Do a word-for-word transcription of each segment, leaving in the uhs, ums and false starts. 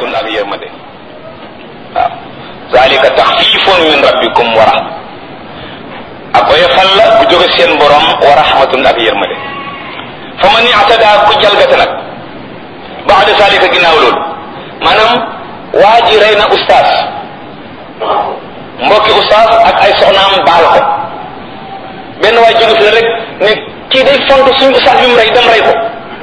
rahmatun ak yërmande waaw zalika taxfifun min rabbikum wa rahma ak oyofal la bu jóge seen borom wa rahmatun ak yërmande fa man i'tada ku jalgate nag ba'da zalika ginnaaw loolu maanaam waa ji rey na ustaas mbokki ustaas ak ay soxnaam baal ko benn waay jóge fi la rek ne kii day font suñu ustaas bi mu rey dem rey ko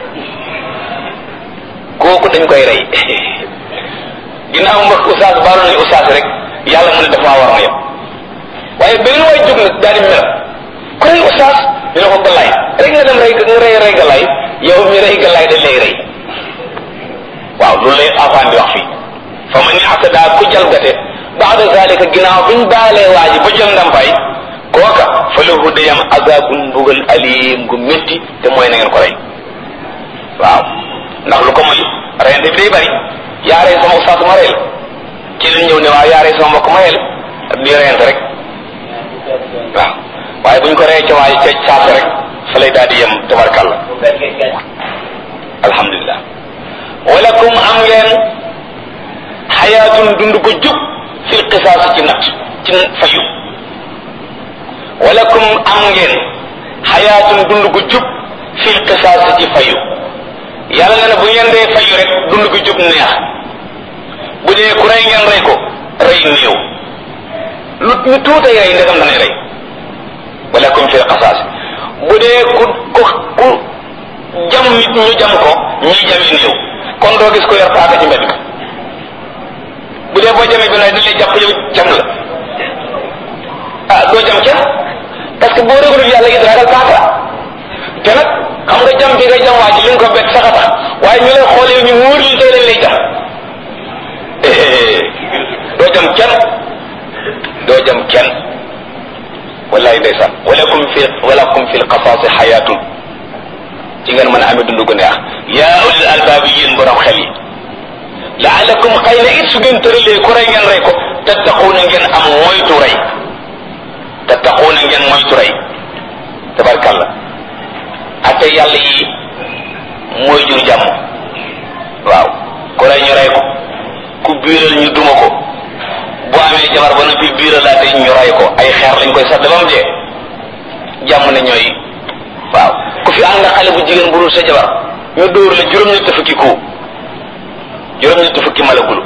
kooku dañ koy rey ginnaaw mbokki ustaas baalu nañu ustaas rek yàlla mu ne dafa war na yëpp waaye beneen waay jóg nag daal di mel ku rey ustaas ñu ne ko galaay rek nga dem rey nga rey rey galaay yow mi rey galaay dañ lay rey waaw loolu lay afaan di wax fii fa man i'tada ku jalgate ba'da zalika ginnaaw biñ baalee waa ji ba jël ndampaay kooka fa lahu dayam azabun mbugal alim gu métti te mooy na ngeen ko rey waaw ndax lu ko mooy reyante bi day bari yaa rey sama ustaas ma rey la ci lañ ñëw ne waaw yaa rey sama mbokk ma rey la ak di reyante rek waaw waaye buñ ko rey ca waaye ca saasa rek fa lay daal di yem tabarkàlla alhamdulilah walakum am ngeen xayaatun dund ko jub fil qisaas ci nat ci fayu walakum am ngeen xayaatun dund ko jub fil qisaas ci fayu yàlla na ne bu ngeen dee fayu rek dund ko jub neex bu dee ku rey ngeen rey ko rey néew lu ñu tuutay rey ndegam danay rey walakum fil qisaas bu dee ku ku ku jam nit ñu jam ko ñuy jami néew kon doo gis ko yor paaka ci mbedd mi bu dee boo jamee bi nag dañ lay jàpp yow jam la ah doo jam kenn parce que boo réglul yàlla it ragal paaka te nag xam nga jam bi nga jam waa ji li nga ko bett sax a tax waaye ñu lay xoolee ñu wóor li tey lañ lay jam doo jam kenn doo jam kenn wallahi ndeysaan walakum fi walakum fil qasaasi xayaatun ci ngeen mën a amee dundu gu neex yaa ulil albaab yéen borom xel yi laalakum xëy na it su ngeen tëralee ku rey ngeen rey ko tattaquuna ngeen am moytu rey tattaquuna ngeen moytu rey tabarkalla ate yàlla yi mooy jur jàmm waaw ku rey ñu rey ko ku biiral ñu duma ko bu amee jabar ba noppi biiralaate ñu rey ko ay xeer lañ koy sadd ba mu dee jàmm ne ñooy waaw ku fi ànd xale bu jigéen bu dul sa jabar ñu dóor la juróom-ñetti fukki ku juróom-ñetti fukki malagulu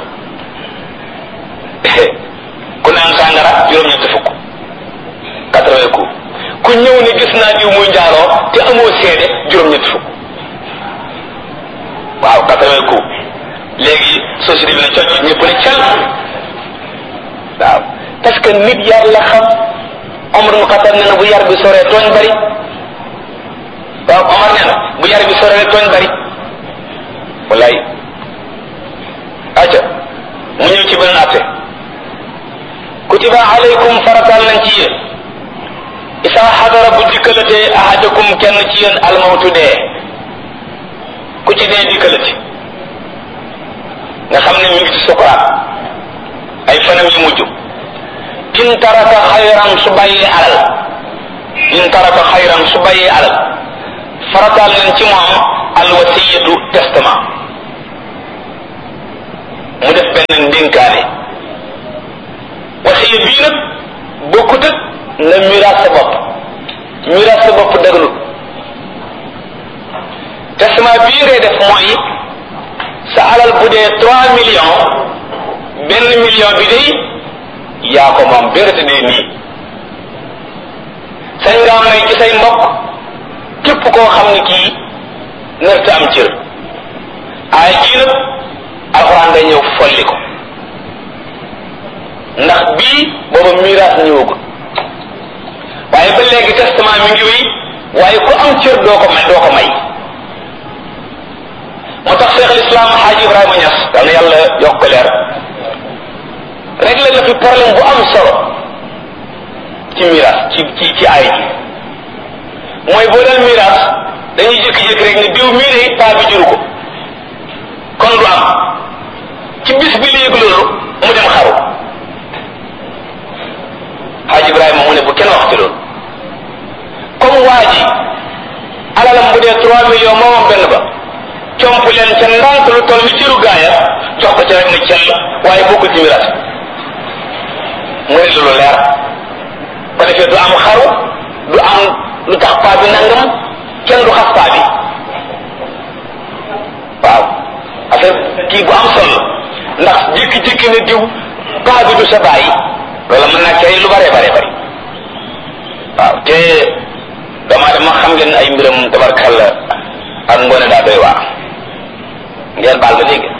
ku naan sàngara juróom-ñetti fukk quatre-vingts ku ku ñëw ne gis naa diw muy njaaloo te amoo seede juróom-ñetti fukk waaw quatre-vingts ku léegi société bi ne cocc ñëpp ne cal waaw parce que nit yar la xam Omar mu Xattaab ne na bu yar bi soree tooñ bari waaw Omar nee na bu yar bi soree tooñ bari wallaay aca mu ñëw ci beneen atte kutiba alaykum faratal nañ ci yéen isa xadara bu dikkalatee ahadakum kenn ci yéen almawtu dee ku ci dee dikkalati nga xam ne mi ngi ci sukuraat ay fanam yu mujj in taraka xayran su bàyyee alal in taraka xayran su bàyyee alal faratal nañ ci moom alwasiyatu testament mu def benn ndénkaane wasiya bii nag bokkut ak nga miraas sa bopp miraas sa bopp dëglu testament bii ngay def mooy sa alal bu dee trois millions benn million bi day yaa ko moom bi nga tëddee nii sañ nga may ci say mbokk képp koo xam ne kii nërta am cër ay jii nag alxuraan day ñëw folli ko ndax bii booba miraas ñëwagul waaye ba léegi testament mi ngi wéy waaye ku am cër doo ko may doo ko may moo tax Cheikh l'Islam Hadji Ibrahima Niass dal na yàlla yokk ko leer réglé na fi problème bu am solo ci miraas ci ci ci ay ji mooy boo dal miraas dañuy jékki-jékki rek ne diw mii de paa bi juru ko kon du am ci bis bi léegi loolu mu dem xaru Hadji Ibrahima mu ne bu kenn wax ci loolu comme waa ji alalam bu dee trois millions moomam benn ba comp leen ca ndànk lu toll ni ciru gaaya jox ko ci rek ne cell waaye bokkul ci miraas mu ne lu leer ko defee du am xaru du am lu tax paa bi nangam kenn du xas paa bi waaw affaire kii bu am solo ndax jékki-jékki ne diw paa bi du sa bàyyi loolu mën naa cay lu bare bare bari waaw te dama dama xam ngeen ay mbiram tabarkalla ak ngoone daa doy waar ngeen baal ba dégg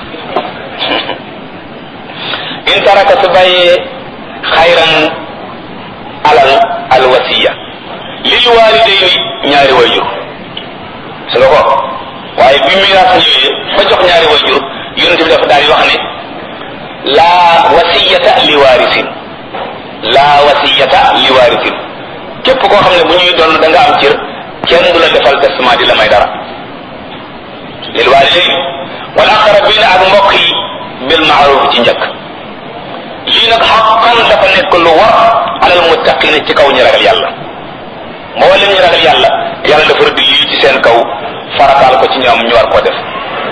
in taraka su bàyyee xayran alal alwasiya lil walidayni ñaari wayjur su nga ko waaye bi miraas ñëwee ba jox ñaari wayjur yonent bi dafa daal di wax ne laa wasiyata li waarisin laa wasiyata li waarisin képp koo xam ne bu ñuy doon da nga am cër kenn du la defal testament di la may dara lil walidayn wal aqrabina ak mbokk yi bil ma'ruf ci njëkk lii nag xaqan dafa nekk lu war alal muttaqina ci kaw ñu ragal yàlla mboolem ñu ragal yàlla yàlla dafa rëdd lii ci seen kaw farataal ko ci ñoom ñu war koo def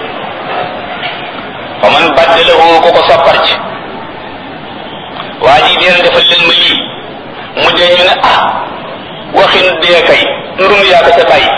fa man baddalahu ko ko soppar ci waa ji deen defal leen ma lii mu dee ñu ne ah waxin dee kay ndum yaa ko ca bàyyi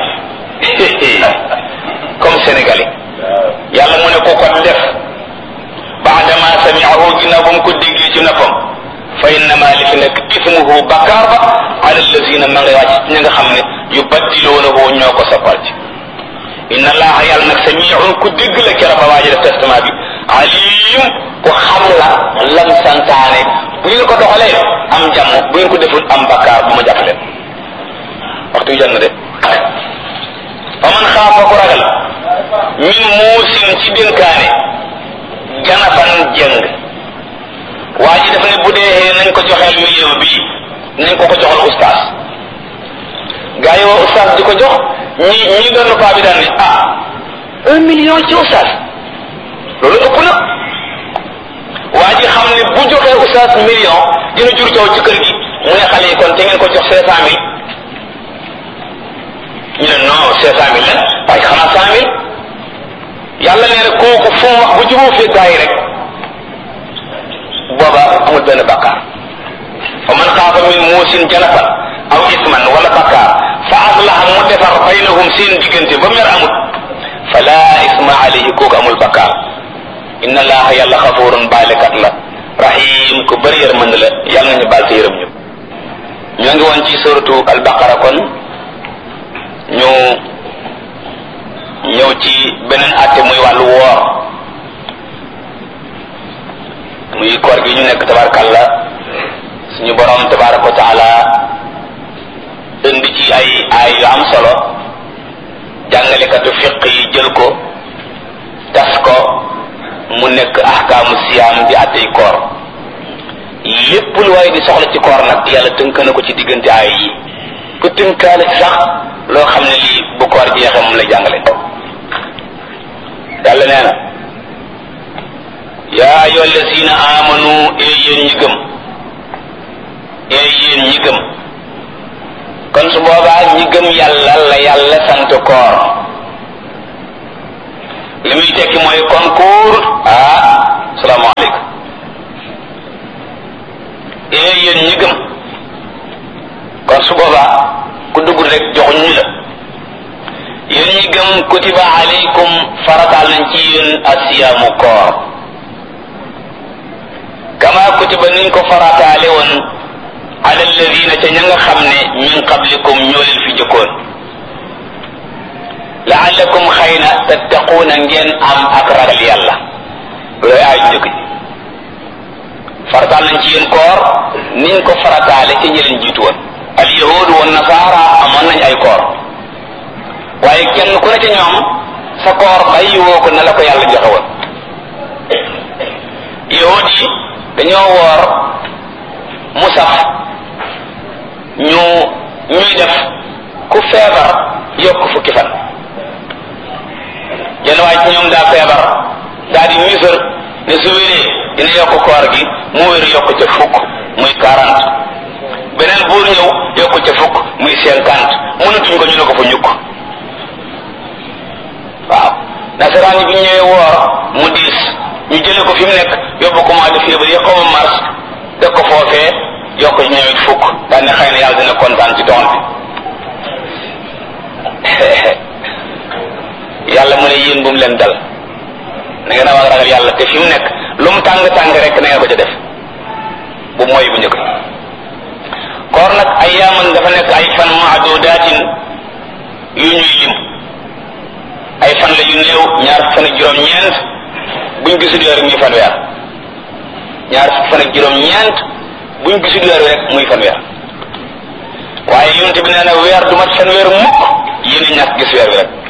comme sénégalais yàlla mu ne ko ko def baadama sami'ahu ginnaaw ba mu ko déggee ci noppam fa innama li fi nekk ismuhu bakkaar ba ala allazina ma ngay wàcc ñi nga xam ne yubaddiloonahu ñoo ko soppar ci inna allaha yàlla nag sami'un ku dégg la kera ba waaji def testament bi alim ku xam la lam santaane bu ngeen ko doxalee am jàmm bu ngeen ko deful am bakkaar bu ma jàpp leen waxtu wi jot na de fa man xaafa ku ragal min muusin ci dénkaane janafan jëng waa ji dafa ne bu dee nañ ko joxeel million bii nañ ko ko joxal ustaas gaa yi woo ustaas di ko jox ñi ñi doon paa bi daan ne ah un million ci ustaas loolu ëpp na waa ji xam ne bu joxee ustaas million dina jur coow ci kër gi mu ne xale yi kon te ngeen ko jox cinq cent mille ñu ne non cinq cent mille la waaye xanaa cent mille yàlla nee na kooku fu mu wax bu jubóo fee gaa yi rek booba amul benn bakkaar fa man xaafa min muusin janafan aw isman wala bakkaar fa aslaha mu defar baynahum seen diggante ba mer amut fala isma alayhi kooku amul bakkaar inna allaha yàlla xafurun baalekat la rahim ku bëri yërmande la yàlla nañu baal te yërëm ñu ñoo ngi woon ci suratu albaqara kon ñu ñëw ci beneen àtte muy wàllu woor muy koor gi ñu nekk tabarkalla suñu borom tabaraka wa taala indi ci ay ay yu am solo jàngalekatu fiq yi jël ko tas ko mu nekk ahkaamu siyaam di àttey koor lépp lu waaye di soxla ci koor nag yàlla tënk na ko ci diggante ay yi ku tënkaale ci sax loo xam ne lii bu koor jeexee moom la jàngale yàlla nee na yaa ayyuha allazina amanu ee yéen ñi gëm ee yéen ñi gëm kon su boobaa ñi gëm yàlla la yàlla sant koor li muy tekki mooy concours ah salaamaaleykum ee yéen ñi gëm kon su boobaa ku dugg rek joxuñ ñu la yéen ñi gëm kutiba alaykum farataal nañ ci yéen asiyaamu koor kama kutiba niñ ko farataale woon ala alladina ca ña nga xam ne min qablikum ñoo leen fi jëkkoon laallakum xëy na tattaquuna ngeen am ak ragal yàlla looy aay jëkk ji farataal nañ ci yéen koor niñ ko farataale ca ñi leen jiitu woon al yahuud wa nasaara amoon nañ ay koor waaye kenn ku ne ca ñoom sa koor bàyyi woo ko na la ko yàlla joxe woon yahuud yi dañoo woor mu saf ñu ñuy def ku feebar yokk fukki fan jenn waaye ci ñoom daa feebar daa di misër ne su wéree dina yokk koor gi mu wér yokk ca fukk muy quarante beneen buur ñëw yokk ca fukk muy cinquante mënatuñ ko ñu ne ko fa ñukk waaw nasaraan yi bi ñëwee woor mu diis ñu jële ko fi mu nekk yóbbu ko mois de février xaw ma mars def ko foofee yokk ci ñoom it fukk daan ne xëy na yàlla dina kontaan ci doon bi yàlla mu ne yéen bu mu leen dal na ngeen a war a ragal yàlla te fi mu nekk lu mu tàng tàng rek na ngeen ko ca def bu mooy bu njëkk koor nag ay yaaman dafa nekk ay fan maadudaatin yu ñuy lim ay fan la yu néew ñaar fan ak juróom-ñeent buñ gisul weer muy fan weer ñaar fan ak juróom-ñeent buñ gisul weer rek muy fan weer waaye yonent bi nee na weer du mat fan weer mukk yéen a ñàkk gis weer wi rek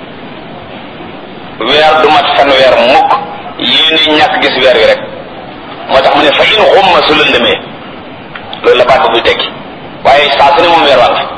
weer du mat fan weer mukk yéen a ñàkk gis weer wi rek moo tax mu ne fa in xumma su lëndëmee loolu la baat buy tekki waaye saa su ne moom weer wàll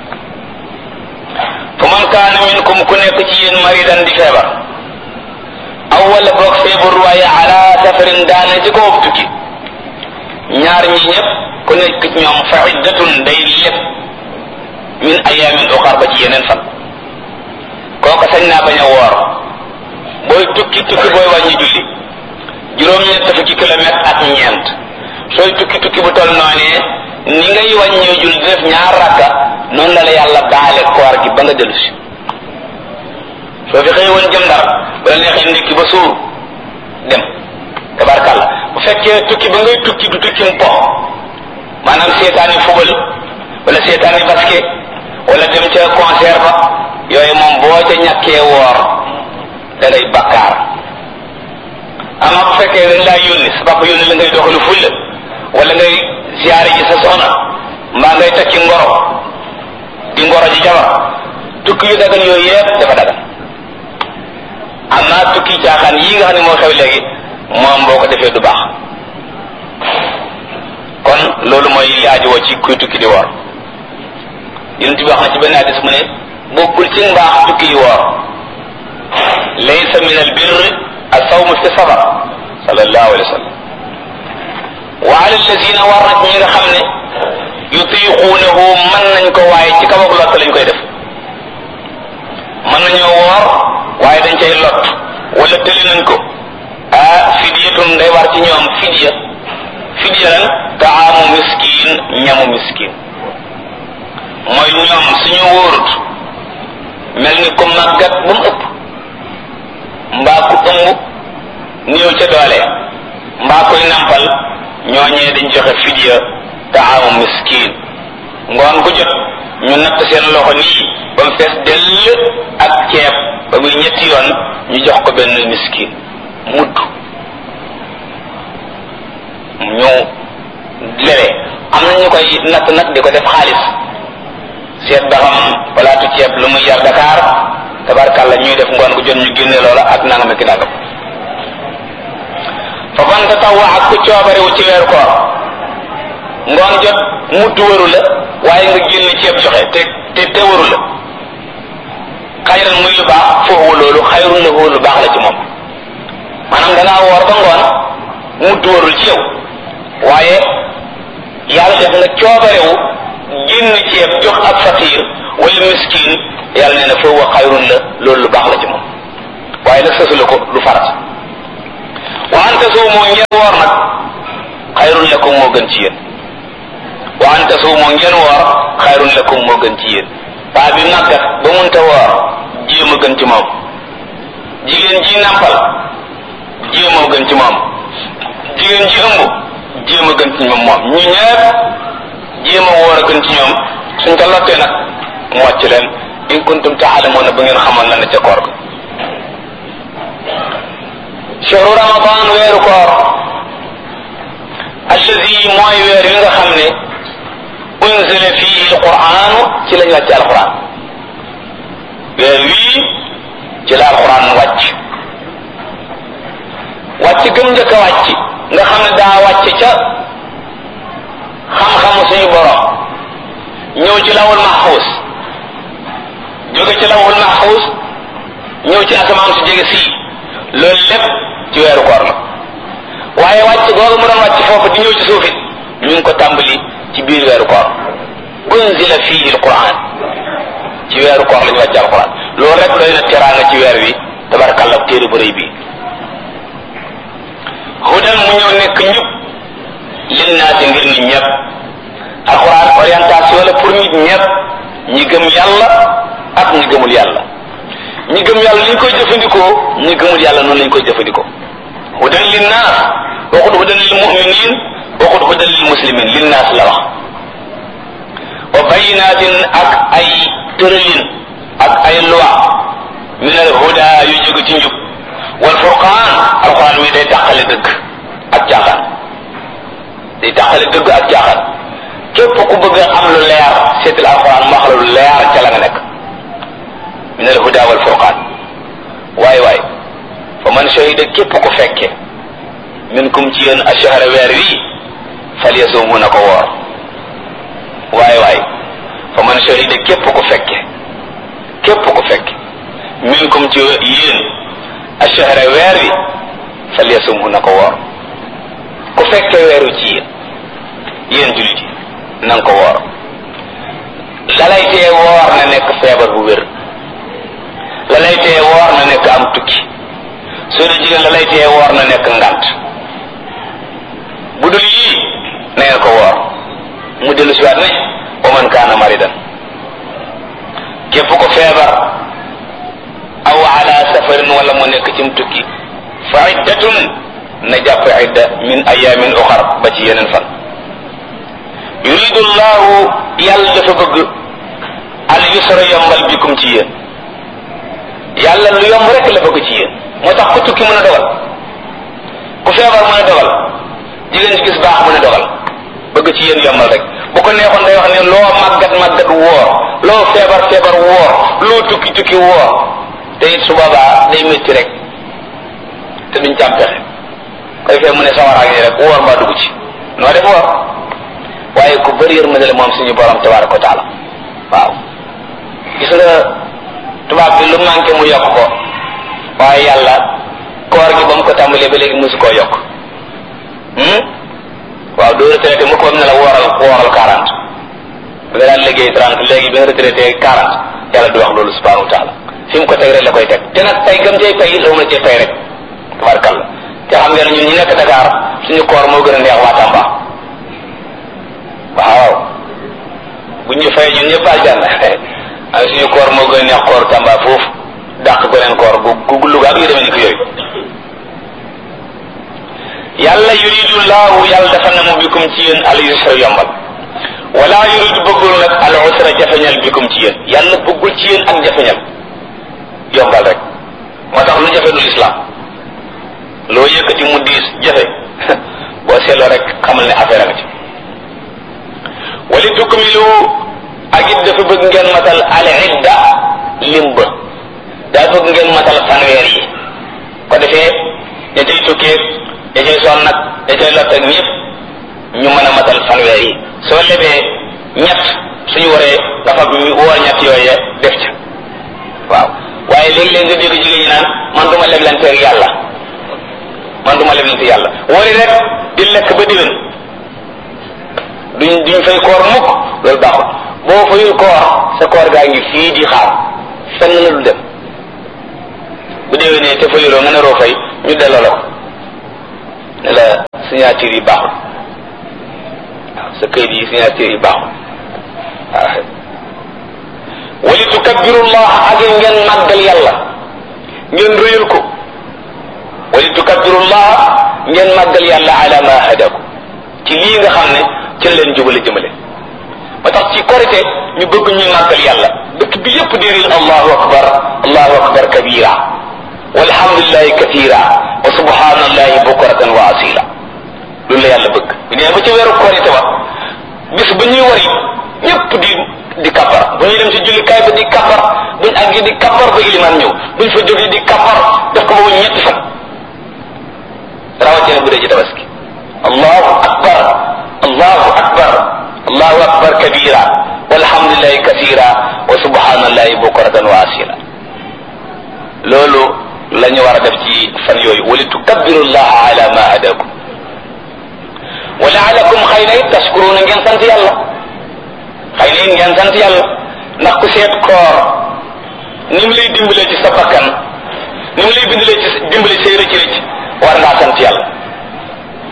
fa man kaana minkum ku nekk ci yéen maridan di feebar aw wala boog feebar waaye ala safarin daana ci kaw tukki ñaar ñi ñëpp ku nekk ci ñoom fa iddatun day lépp min ayaamin uxar ba ci yeneen fan kooka sañ naa bañ a woor booy tukki tukki booy wàññi julli juróom-ñett fukki kilomètre ak ñeent sooy tukki tukki bu toll noonee ni ngay wàññee julli di def ñaar rakka noonu la la yàlla baale koor gi ba nga dellu si soo fi xëy woon jëm dara ba la neexee ndékki ba suur dem tabarkàlla bu fekkee tukki ba ngay tukki du tukki mu po maanaam seetaani fubal wala seetaani basket wala dem ca concert ba yooyu moom boo ca ñàkkee woor da ngay bakkaar ama bu fekkee dañ laa yónni sa papa yónni la ngay doxalu fulla wala ngay ziyaare ji sa soxna mbaa ngay takki ngoro di ngoro ji jabar tukki yu dagan yooyu yëpp dafa dagan am naa tukki caaxaan yii nga xam ne moo xew léegi moom boo ko defee du baax kon loolu mooy li aajowoo ci kuy tukki di woor yonent bi wax na ci benn hadis mu ne bokkul ci mbaax tukki yi woor laysa min al birr as-sawm fi safar sallallahu alayhi wa sallam wa ala allazina war na ñi nga xam ne yutiquunahu mën nañ ko waaye ci kaw ak lott lañ koy def mën nañoo woor waaye dañ cay lot wala tëli nañ ko ah fidyatun day war ci ñoom fidya fidya lan taamu miskin ñamu miskin mooy ñoom suñu wóorut mel ni ko màggat bu mu ëpp mbaa ku ëmb néew ca doole mbaa koy nampal ñooñee dañ joxe fidya taamu miskin ngoon gu jot ñu natt seen loxo nii ba mu fees dell ak ceeb ba muy ñetti yoon ñu jox ko benn miskin mudd ñu lere am na ñu koy natt nag di ko def xaalis seet ba xam palaatu ceeb lu muy jar Dakar tabarkàlla ñuy def ngoon gu jot ñu génne loola ak nangam ak nangam fa man tatawwa ak ku coobarewu ci weeru koor ngoon jot mudd waru la waaye nga génne ceeb joxe te te te waru la xayran muy lu baax foofu loolu xayrun lahu lu baax la ci moom maanaam dangaa woor ba ngoon mudd warul ci yow waaye yàlla def nga coobarewu génn ceeb jox ak faqiir wala miskin yàlla nee na foofu xayrun la loolu lu baax la ci moom waaye nag sësu la ko lu farat wa an tasuumu ngeen woor nag xayrun lakum moo gën ci yéen wa an tasuumu ngeen woor xayrun lakum moo gën ci yéen paa bi màggat ba munta woor jéem a gën ci moom jigéen ji nàmpal jéem a gën ci moom jigéen ji ëmb jéem a gën ci moom moom ñu ñëpp jéem a woor a gën ci ñoom suñ ko lottee nag mu wàcc leen in kuntum taalamuuna ba ngeen xamoon lan la ca koor ga shahru ramadan weeru koor allazi mooy weer wi nga xam ne unzila fihi alquranu ci lañ wàcc alquran weer wii ci la alquran wàcc wàcc gëm njëkk a wàcc nga xam ne daa wàcc ca xam-xamu suñu borom ñëw ci lawul mahfuz jóge ci lawul mahfuz ñëw ci asamaan su jege sii loolu lépp ci weeru koor la waaye wàcc googu mu doon wàcc foofu di ñëw ci suufit ñu ngi ko tàmbali ci biir weeru koor unzila fihi alquran ci weeru koor lañu wàcc alquran loolu rek doy na teraanga ci weer wi tabarakàllah téere bu rëy bi hudan mu ñëw nekk njub linnaasi ngir nit ñëpp. alquran orientation la pour nit ñëpp ñi gëm yàlla ak ñi gëmul yàlla. ñi gëm yàlla liñ koy jëfandikoo ñi gëmul yàlla noonu lañ koy jëfandikoo. hudan linnaas waxut hudan lil mu'minin waxut hudan lil muslimin linnaas la wax. wa bayinaatin ak ay tëralin ak ay loi min al huda yu jóge ci njub wal furqaan alquran mi day tàqale dëgg ak caaxaan day tàqale dëgg ak caaxaan képp ku bëgg a am lu leer seetal alquran mu wax la lu leer ca la nga nekk min al huda wal furqaan waay waay fa man shahida képp ku fekke minkum ci yéen ashahra weer wi falyasumhu na ko woor waay waay fa man shahida képp ku fekke képp ku fekke minkum ci yéen ashahra weer wi falyasumhu na ko woor ku fekke weeru ci yéen yéen jullit yi na nga ko woor la lay tee woor na nekk feebar bu wér la lay tee woor na nekk am tukki soo dee jigéen la lay tee woor na nekk ngant bu dul yii na ngeen ko woor mu dellu si waat ne wa man kaana maridan képp ko feebar aw ala safarin wala mu nekk ci mu tukki fa iddatun na jàpp idda min ayamin uxar ba ci yeneen fan yuridu llahu yàlla dafa bëgg al yusra yombal bikum ci yéen yàlla lu yomb rek la bëgg ci yéen moo tax ku tukki mën a dogal ku feebar mën a dogal jigéen ci gis baax mën a dogal bëgg ci yéen yombal rek bu ko neexoon day wax ne loo màggat màggat woor loo feebar feebar woor loo tukki tukki woor te it su boobaa day métti rek te duñ ci am pexe koy fee mu ne sawaraag ni rek woor mbaa dugg ci noo def woor waaye ku bëri yërmande la moom suñu borom tabaraka wa taala waaw gis nga tubaab bi lu manqué mu yokk ko waaye yàlla koor gi ba mu ko tàmbalee ba léegi mosu koo yokk waaw doo retraité mu ko am ne la wooral wooral quarante bi nga daan liggéey trente léegi bi nga retraité quarante yàlla du wax loolu subhanahu wa taala fi mu ko teg rek la koy teg te nag tey gëm cay fay la mu la cay fay rek tabarkalla te xam ngeen ñun ñi nekk Dakar suñu koor moo gën a neex waa Tamba waaw bu ñu fay ñun ñëpp aljanna ay suñu koor moo gën a neex koor Tamba foofu dàq beneen koor gu gu Louga ak yu demee ni ko yooyu yàlla yuridu laahu yàlla dafa namu bikum ci yéen al yusra yombal wala yuridu bëggul nag al usra jafeñal bikum ci yéen yàlla bëggul ci yéen ak jafeñal yombal rek moo tax lu jafe du islam loo yëkkati mu diis jafe boo seetloo rek xamal ne affaire nga ci wali tukmilu ak it dafa bëgg ngeen matal al idda lim ba daa bëgg ngeen matal fanweer yi ko defee ña cay tukkee ña cay sonn nag ña cay lott ak ñëpp ñu mën a matal fanweer yi soo lebee ñett suñu waree nga fab woor ñett yooye def ca waaw waaye léegi-léegi nga dégg jigéen ñi naan man duma leblanteeg yàlla man duma leblante yàlla wari rek di lekk ba diwén duñ duñ fay koor mukk loolu baaxul boo fayul koor sa koor gaa ngi fii di xaar fenn la du dem bu déwénee te fayuloo nga ne roo fay ñu delloo la ko ne la signature yi baaxul waaw sa këyit yi signature yi baaxul waaw wali tukabbirullah ak ngeen màggal yàlla ngeen rëyal ko wali tukabbirullah ngeen màggal yàlla ala ma hadaku ci lii nga xam ne ci leen jubale jëmale ba tax ci korite ñu bëgg ñuy màggal yàlla dëkk bi yépp déeril allahu akbar allahu akbar kabira walhamdulillahi kathira wa subhanallahi bukratan wa asila loolu la yàlla bëgg bu nee ba ci weeru korite ba bis ba ñuy wari ñépp di di kabar bu ñuy dem ci jullikaay ba di kabar buñ àggi di kabar ba iliman ñëw buñ fa jógee di kabar def ko ba mu ñetti fan rawatina bu dee ci tabaski allahu akbar allahu akbar allahu akbar kabira walhamdulillahi kathira wa subhanallahi bukratan wa asila loolu la ñu war a def ci fan yooyu wali tukabbiru llaha ala ma hadakum wa laalakum xëy na it tashkuruna ngeen sant yàlla xëy na it ngeen sant yàlla ndax ku seet koor ni mu lay dimbalee ci sa bakkan ni mu lay bindalee ci dimbale say rëcc rëcc war ngaa sant yàlla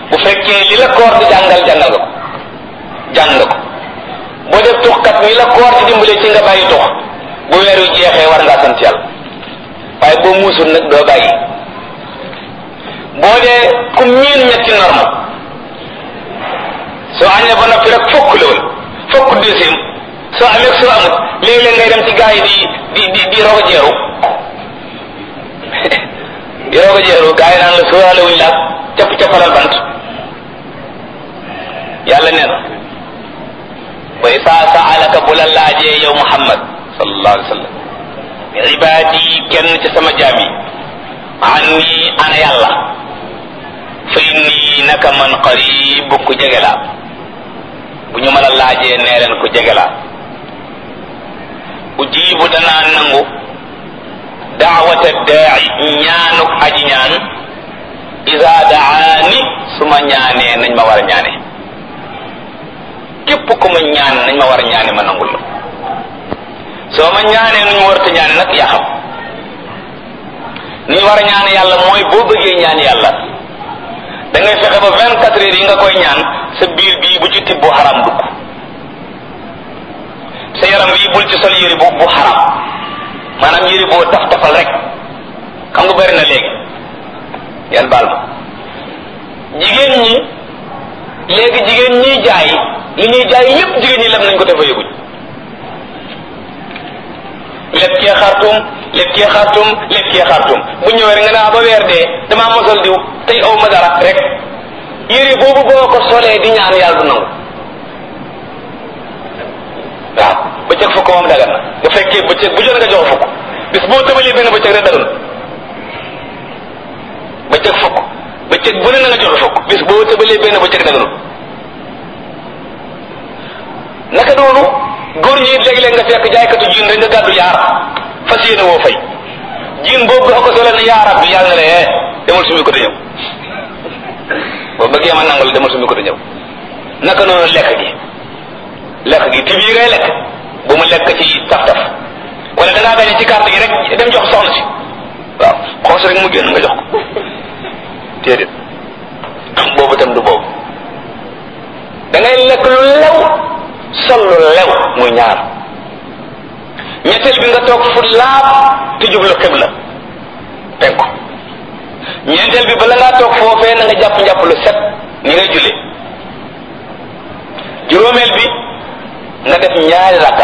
bu fekkee li la koor di jàngal jàngal nga ko jàng nga ko boo def tuxkat ni la koor di dimbale ci nga bàyyi tux bu weer wi jeexee war ngaa sant yàlla waaye boo muusul nag doo bàyyi boo dee ku miin ñetti norme soo añee ba noppi rek fokk la woon fokk deuxième soo amee soo amut léeg-léeg ngay dem ci gaa yi di di di di rogo jeeru di rogo jeeru gaa yi naan la sóoraale wuñ laag capp cappalal bant yàlla nee na wa isaa saalaka bu la laajee yow Muhammad sallallahu alayhi wa sallam ibaadi kenn ci sama jaam yi anni ana yàlla fa inni naka man qarib ku jege laa bu ñu ma la laajee nee leen ku jege laa ujibu danaa nangu daawata daai ñaanuk aji ñaan isa daani su ma ñaanee nañ ma war a ñaane képp ku ma ñaan nañ ma war a ñaane ma nangul la soo ma ñaanee nuñ ma war a ñaane nag yaa xam ni ñu war a ñaan yàlla mooy boo bëggee ñaan yàlla da ngay fexe ba vingt quatre heures yi nga koy ñaan sa biir bii bu ci tibb bu xaram dugg sa yaram bii bul ci sol yëri bu bu xaram maanaam yëri boo taf tafal rek xam nga bari na léegi yan baal ma jigéen ñi léegi jigéen ñiy jaay li ñuy jaay yépp jigéen ñi lem nañ ko te fa yëguñ lépp kee xartum lépp kee xartum lépp kee xartum bu ñëwee rek nga naa ba weer dee damaa mosal diw tey aw ma dara rek yére boobu boo ko solee di ñaan yàlla du nangu waaw bëccëg fukk moom dagan na bu fekkee bëccëg bu jot nga jox fukk bis boo tëbalee benn bëccëg rek dagan bëccëg fukk bëccëg bu ne na nga jox fukk bis boo tëbalee benn bëccëg daganul naka doonu góor ñi léeg-léeg nga fekk jaaykatu jiin rek nga gàddu yaar fas yéene woo fay jiin boobu dafa ko solo ne yaa rabbi yàlla na la demal sumi ko te ñëw boo bëggee ma nangal demal sumi ko te ñëw naka noonu lekk gi lekk gi ti bii ngay lekk bu mu lekk ci taf-taf wala da ngaa gañe ci carte gi rek dem jox soxna si waaw xoos rek mu génn nga jox ko déedéet boobu tam du boobu da ngay lekk lu lew sol lu lew muy ñaar ñetteel bi nga toog fu laab te jublu xibla penku ñeenteel bi bala ngaa toog foofee na nga jàpp njàpp lu set ni ngay julli juróomeel bi nga def ñaari rakka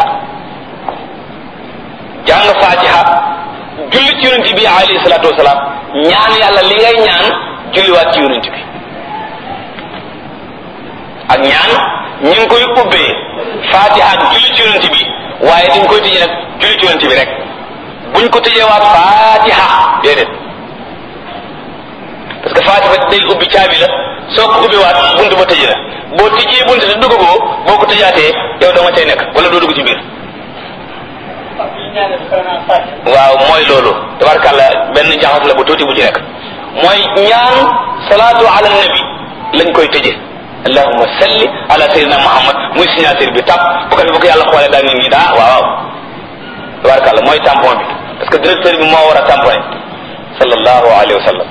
jàng fatiha julli ci yonent bi alayhi salaatu wasalaam ñaan yàlla li ngay ñaan julliwaat ci yonent bi ak ñaan ñu ngi koy ubbee fatiha ak julli ci yonent bi waaye dañ koy tëjee nag julli ci yonent bi rek buñ ko tëjeewaat fatiha déedéet parce que fatiha day ubbi caabi la soo ko ubbiwaat buntu ba tëjee la boo tijjee buntu te duggagoo boo ko tëjaatee yow doo nga cay nekk wala doo dugg ci biir waaw mooy loolu tabarkàlla benn jaxas la bu tuuti bu ci nekk mooy ñaan salaatu ala nabi lañ koy tëjee allahumma salli ala sayyidina muhammad muy signature bi tàpp bu ko fi bu ko yàlla xoolee daal nit ñi daa waaw waaw tabarkàlla mooy tampon bi parce que directeur bi moo war a tamponné sallallahu alayhi wa sallam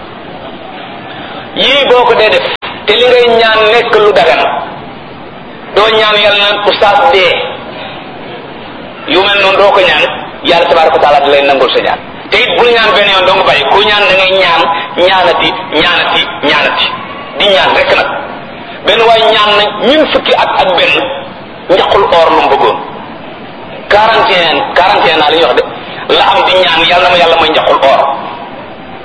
yii boo ko dee def te li ngay ñaan nekk lu dagan doo ñaan yàlla na oustaz dee yu mel noonu doo ko ñaan yàlla tabaraka wa taala da lay nangul sa ñaan te it bul ñaan benn yoon doo nga bàyyi ku ñaan da ngay ñaan ñaanati ñaanati ñaanati di ñaan rek nag benn waaye ñaan na ñun fukki at ak benn njaqul or lu mu bëggoon quarante et un quarante et un naa la ñuy wax de la am di ñaan yàlla na ma yàlla may njaqul or